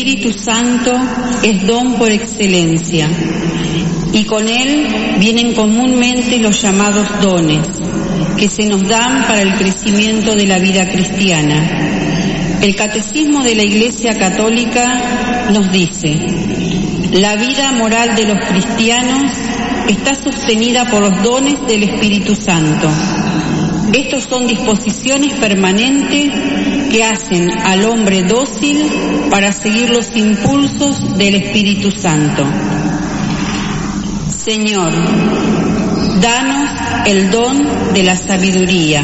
Espíritu Santo es don por excelencia, y con él vienen comúnmente los llamados dones, que se nos dan para el crecimiento de la vida cristiana. El Catecismo de la Iglesia Católica nos dice: la vida moral de los cristianos está sostenida por los dones del Espíritu Santo. Estos son disposiciones permanentes que hacen al hombre dócil para seguir los impulsos del Espíritu Santo. Señor, danos el don de la sabiduría,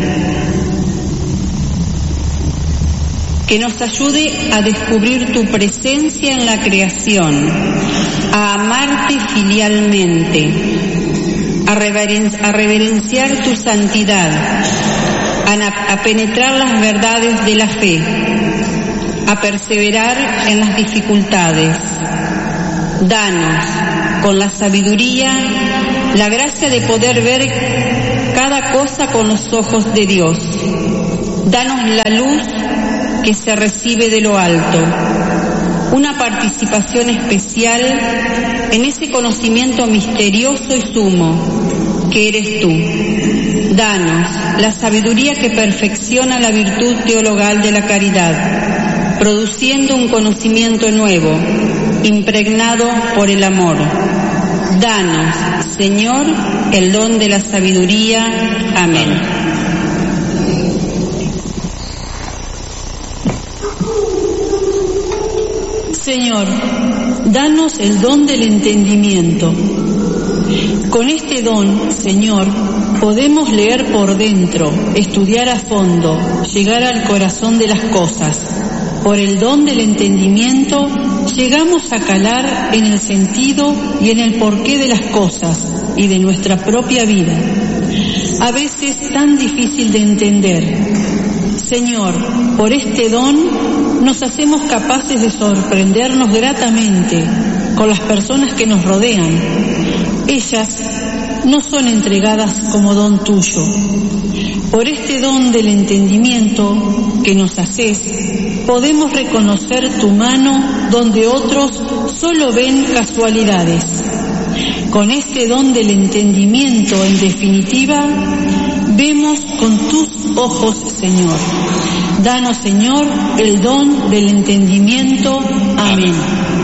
que nos ayude a descubrir tu presencia en la creación, a amarte filialmente, a reverenciar tu santidad, a penetrar las verdades de la fe, a perseverar en las dificultades. Danos, con la sabiduría, la gracia de poder ver cada cosa con los ojos de Dios. Danos la luz que se recibe de lo alto, una participación especial en ese conocimiento misterioso y sumo que eres tú. Danos la sabiduría que perfecciona la virtud teologal de la caridad, produciendo un conocimiento nuevo, impregnado por el amor. Danos, Señor, el don de la sabiduría. Amén. Señor, danos el don del entendimiento. Con este don, Señor, podemos leer por dentro, estudiar a fondo, llegar al corazón de las cosas. Por el don del entendimiento, llegamos a calar en el sentido y en el porqué de las cosas y de nuestra propia vida, a veces tan difícil de entender. Señor, por este don nos hacemos capaces de sorprendernos gratamente con las personas que nos rodean. Ellas no son entregadas como don tuyo. Por este don del entendimiento que nos haces, podemos reconocer tu mano donde otros solo ven casualidades. Con este don del entendimiento, en definitiva, vemos con tus ojos, Señor. Danos, Señor, el don del entendimiento. Amén.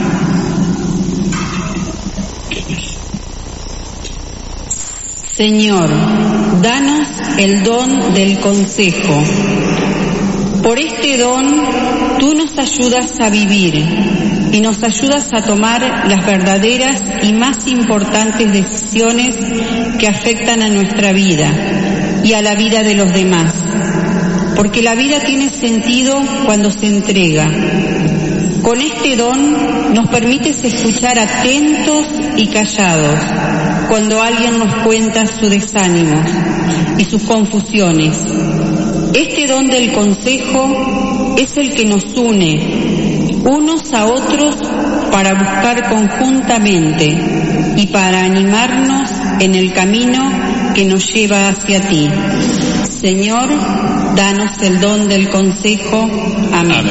Señor, danos el don del consejo. Por este don, tú nos ayudas a vivir y nos ayudas a tomar las verdaderas y más importantes decisiones que afectan a nuestra vida y a la vida de los demás. Porque la vida tiene sentido cuando se entrega. Con este don nos permites escuchar atentos y callados cuando alguien nos cuenta su desánimo y sus confusiones. Este don del consejo es el que nos une unos a otros para buscar conjuntamente y para animarnos en el camino que nos lleva hacia ti. Señor, danos el don del consejo. Amén.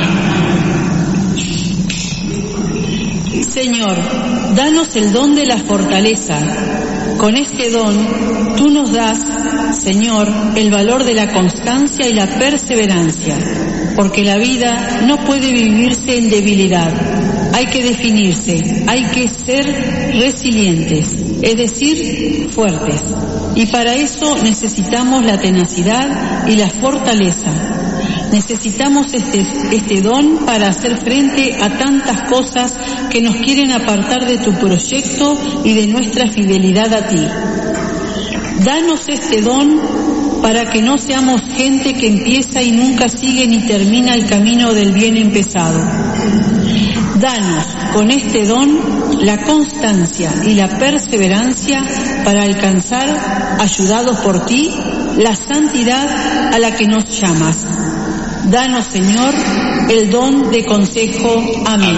Señor, danos el don de la fortaleza. Con este don, tú nos das, Señor, el valor de la constancia y la perseverancia, porque la vida no puede vivirse en debilidad. Hay que definirse, hay que ser resilientes, es decir, fuertes. Y para eso necesitamos la tenacidad y la fortaleza. Necesitamos este don para hacer frente a tantas cosas que nos quieren apartar de tu proyecto y de nuestra fidelidad a ti. Danos este don para que no seamos gente que empieza y nunca sigue ni termina el camino del bien empezado. Danos con este don la constancia y la perseverancia para alcanzar, ayudados por ti, la santidad a la que nos llamas. Danos, Señor, el don de consejo. Amén.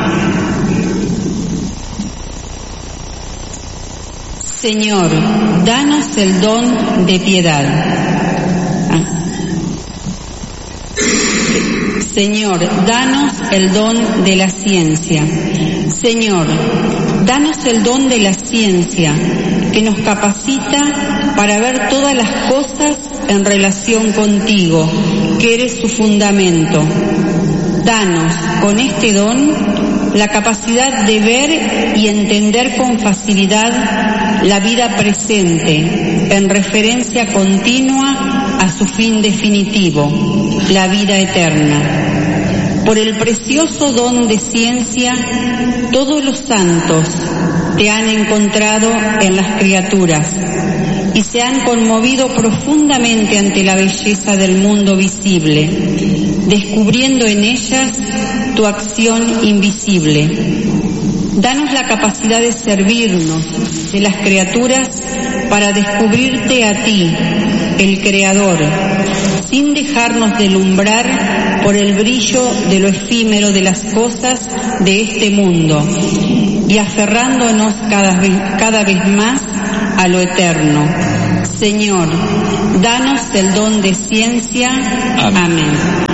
Señor, danos el don de piedad. Señor, danos el don de la ciencia. Señor, danos el don de la ciencia que nos capacita para ver todas las cosas en relación contigo, que eres su fundamento. Danos con este don la capacidad de ver y entender con facilidad la vida presente, en referencia continua a su fin definitivo, la vida eterna. Por el precioso don de ciencia, todos los santos te han encontrado en las criaturas y se han conmovido profundamente ante la belleza del mundo visible, descubriendo en ellas tu acción invisible. Danos la capacidad de servirnos de las criaturas para descubrirte a ti, el Creador, sin dejarnos deslumbrar por el brillo de lo efímero de las cosas de este mundo y aferrándonos cada vez más a lo eterno. Señor, danos el don de ciencia. Amén.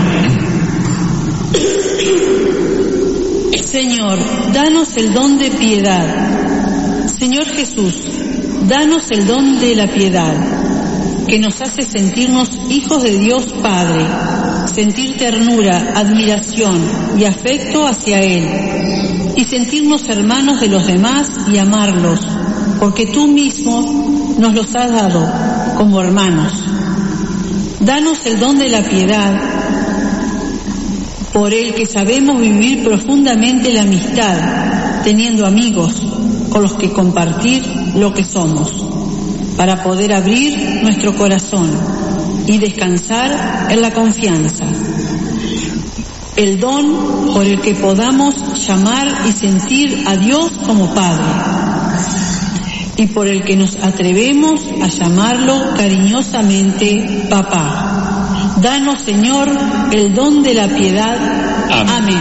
Señor, danos el don de piedad. Señor Jesús, danos el don de la piedad, que nos hace sentirnos hijos de Dios Padre, sentir ternura, admiración y afecto hacia Él, y sentirnos hermanos de los demás y amarlos, porque tú mismo nos los has dado como hermanos. Danos el don de la piedad, por el que sabemos vivir profundamente la amistad, teniendo amigos con los que compartir lo que somos, para poder abrir nuestro corazón y descansar en la confianza. El don por el que podamos llamar y sentir a Dios como Padre, y por el que nos atrevemos a llamarlo cariñosamente Papá. Danos, Señor, el don de la piedad. Amén.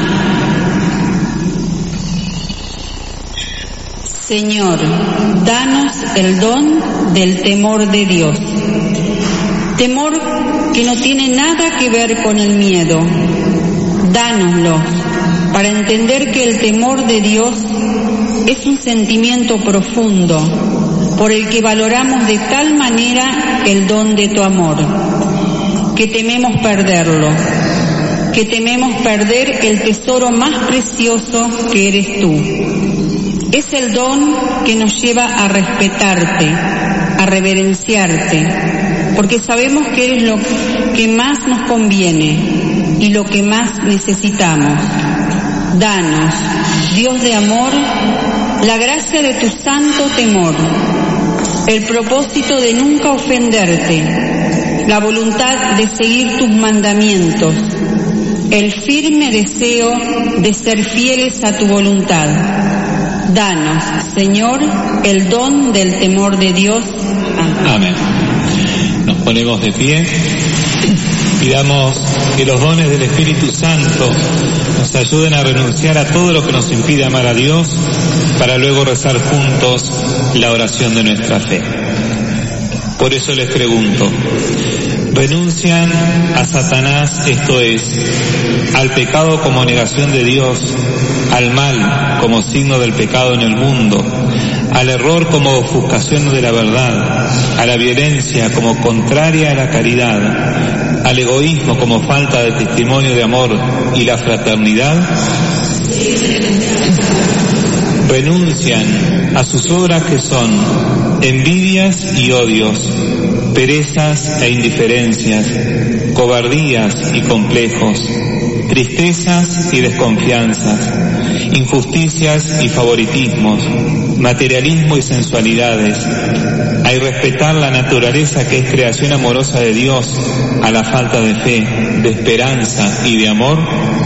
Señor, danos el don del temor de Dios. Temor que no tiene nada que ver con el miedo. Dánoslo para entender que el temor de Dios es un sentimiento profundo por el que valoramos de tal manera el don de tu amor, que tememos perderlo, que tememos perder el tesoro más precioso que eres tú. Es el don que nos lleva a respetarte, a reverenciarte, porque sabemos que eres lo que más nos conviene y lo que más necesitamos. Danos, Dios de amor, la gracia de tu santo temor, el propósito de nunca ofenderte, la voluntad de seguir tus mandamientos, el firme deseo de ser fieles a tu voluntad. Danos, Señor, el don del temor de Dios. Amén. Nos ponemos de pie. Pidamos que los dones del Espíritu Santo nos ayuden a renunciar a todo lo que nos impide amar a Dios, para luego rezar juntos la oración de nuestra fe. Por eso les pregunto, ¿renuncian a Satanás, esto es, al pecado como negación de Dios, al mal como signo del pecado en el mundo, al error como ofuscación de la verdad, a la violencia como contraria a la caridad, al egoísmo como falta de testimonio de amor y la fraternidad? Renuncian a sus obras que son envidias y odios, perezas e indiferencias, cobardías y complejos, tristezas y desconfianzas, injusticias y favoritismos, materialismo y sensualidades, a irrespetar la naturaleza que es creación amorosa de Dios, a la falta de fe, de esperanza y de amor.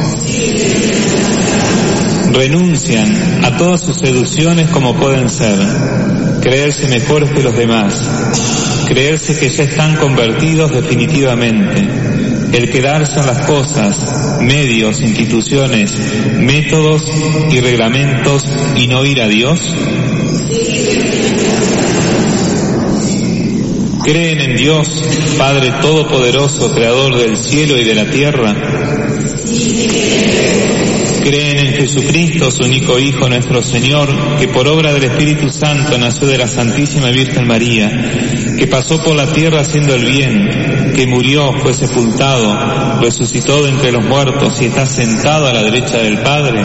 Renuncian a todas sus seducciones como pueden ser creerse mejores que los demás, creerse que ya están convertidos definitivamente, el quedarse en las cosas, medios, instituciones, métodos y reglamentos y no ir a Dios. ¿Creen en Dios, Padre Todopoderoso, Creador del cielo y de la tierra? Creen en Jesucristo, su único Hijo, nuestro Señor, que por obra del Espíritu Santo nació de la Santísima Virgen María, que pasó por la tierra haciendo el bien, que murió, fue sepultado, resucitó de entre los muertos y está sentado a la derecha del Padre.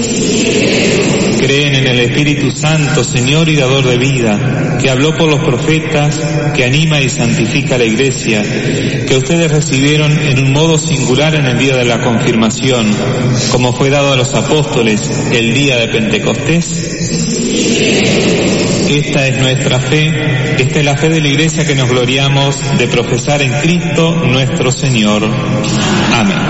Creen en el Espíritu Santo, Señor y dador de vida, que habló por los profetas, que anima y santifica a la Iglesia, que ustedes recibieron en un modo singular en el día de la confirmación, como fue dado a los apóstoles el día de Pentecostés. Esta es nuestra fe, esta es la fe de la Iglesia que nos gloriamos de profesar en Cristo nuestro Señor. Amén.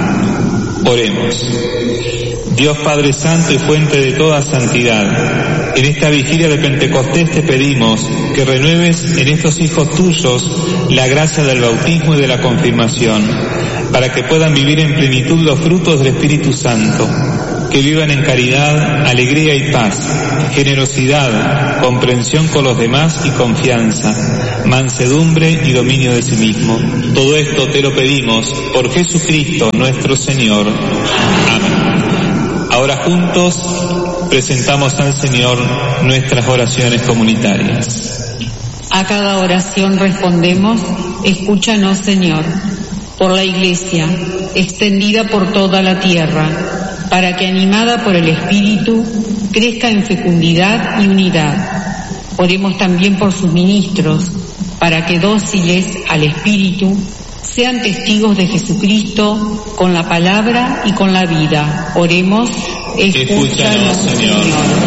Oremos. Dios Padre Santo y fuente de toda santidad, en esta vigilia de Pentecostés te pedimos que renueves en estos hijos tuyos la gracia del bautismo y de la confirmación, para que puedan vivir en plenitud los frutos del Espíritu Santo, que vivan en caridad, alegría y paz, generosidad, comprensión con los demás y confianza, mansedumbre y dominio de sí mismo. Todo esto te lo pedimos por Jesucristo nuestro Señor. Amén. Ahora juntos presentamos al Señor nuestras oraciones comunitarias. A cada oración respondemos: escúchanos, Señor, por la Iglesia, extendida por toda la tierra, para que, animada por el Espíritu, crezca en fecundidad y unidad. Oremos también por sus ministros, para que, dóciles al Espíritu, sean testigos de Jesucristo con la palabra y con la vida. Oremos: escúchanos, Señor.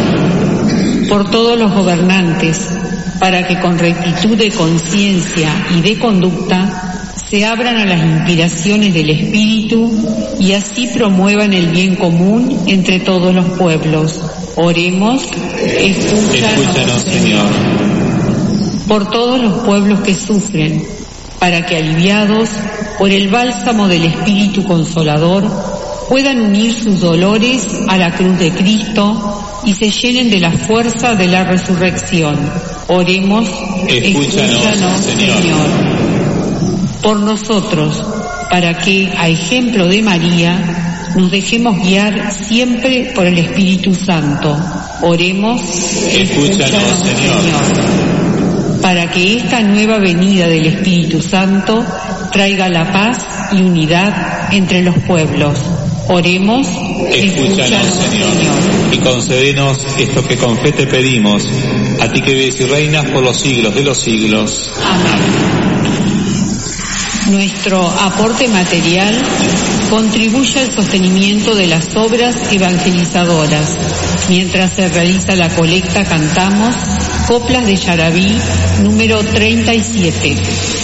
Por todos los gobernantes, para que con rectitud de conciencia y de conducta se abran a las inspiraciones del Espíritu y así promuevan el bien común entre todos los pueblos. Oremos: escúchanos, Señor. Por todos los pueblos que sufren, para que, aliviados por el bálsamo del Espíritu Consolador, puedan unir sus dolores a la cruz de Cristo y se llenen de la fuerza de la resurrección. Oremos: escúchanos, Señor. Por nosotros, para que, a ejemplo de María, nos dejemos guiar siempre por el Espíritu Santo. Oremos: escúchanos, Señor. Para que esta nueva venida del Espíritu Santo traiga la paz y unidad entre los pueblos. Oremos: escúchanos, Señor. Y concédenos esto que con fe te pedimos, a ti que vives y reinas por los siglos de los siglos. Amén. Nuestro aporte material contribuye al sostenimiento de las obras evangelizadoras. Mientras se realiza la colecta, cantamos Coplas de Yarabí, número 37.